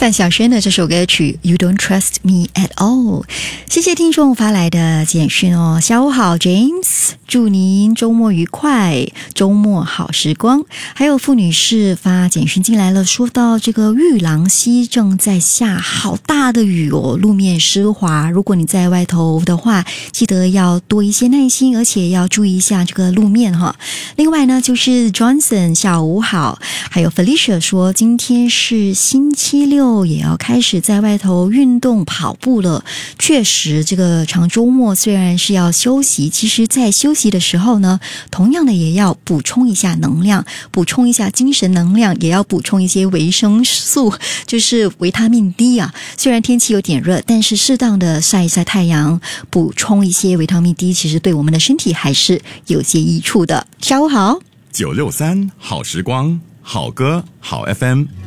范晓萱的这首歌曲 You Don't Trust Me At All。 谢谢听众发来的简讯哦。下午好 James， 祝您周末愉快，周末好时光。还有傅女士发简讯进来了，说到这个玉郎溪正在下好大的雨哦，路面湿滑，如果你在外头的话，记得要多一些耐心，而且要注意一下这个路面哈。另外呢，就是 Johnson 下午好，还有 Felicia 说今天是星期六，也要开始在外头运动跑步了。确实这个长周末虽然是要休息，其实在休息的时候呢，同样的也要补充一下能量，补充一下精神能量，也要补充一些维生素，就是维他命 D 啊。虽然天气有点热，但是适当的晒一晒太阳，补充一些维他命 D， 其实对我们的身体还是有些益处的。下午好， 963好时光，好歌好 FM。